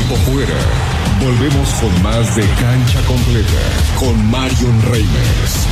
tiempo fuera. Volvemos con más de Cancha Completa con Marion Reimers.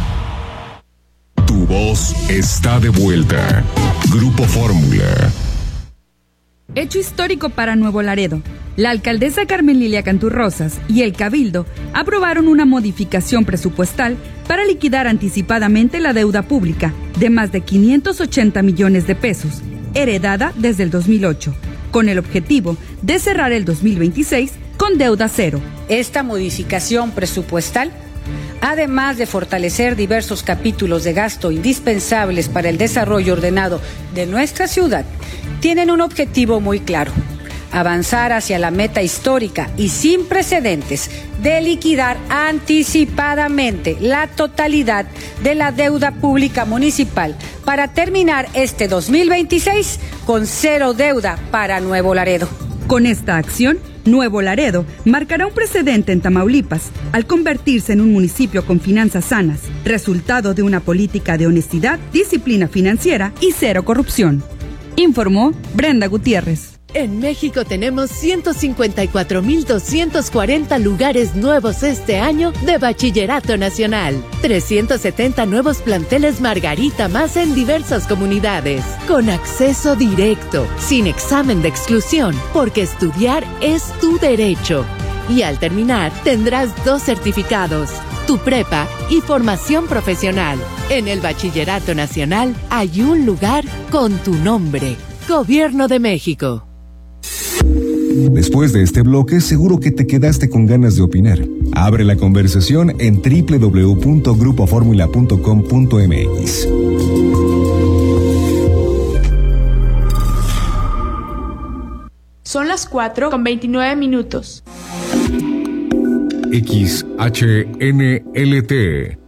Tu voz está de vuelta. Grupo Fórmula. Hecho histórico para Nuevo Laredo. La alcaldesa Carmen Lilia Canturrosas y el Cabildo aprobaron una modificación presupuestal para liquidar anticipadamente la deuda pública de más de 580 millones de pesos, heredada desde el 2008, con el objetivo de cerrar el 2026 con deuda cero. Esta modificación presupuestal, además de fortalecer diversos capítulos de gasto indispensables para el desarrollo ordenado de nuestra ciudad, tienen un objetivo muy claro: avanzar hacia la meta histórica y sin precedentes de liquidar anticipadamente la totalidad de la deuda pública municipal para terminar este 2026 con cero deuda para Nuevo Laredo. Con esta acción, Nuevo Laredo marcará un precedente en Tamaulipas al convertirse en un municipio con finanzas sanas, resultado de una política de honestidad, disciplina financiera y cero corrupción. Informó Brenda Gutiérrez. En México tenemos 154,240 lugares nuevos este año de Bachillerato Nacional. 370 nuevos planteles Margarita más en diversas comunidades. Con acceso directo, sin examen de exclusión, porque estudiar es tu derecho. Y al terminar, tendrás 2 certificados: tu prepa y formación profesional. En el Bachillerato Nacional hay un lugar con tu nombre. Gobierno de México. Después de este bloque, seguro que te quedaste con ganas de opinar. Abre la conversación en www.grupoformula.com.mx. Son las 4:29. XHNLT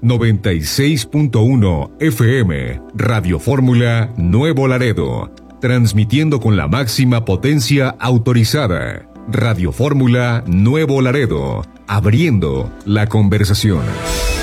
96.1 FM, Radio Fórmula Nuevo Laredo, transmitiendo con la máxima potencia autorizada. Radio Fórmula Nuevo Laredo, abriendo la conversación.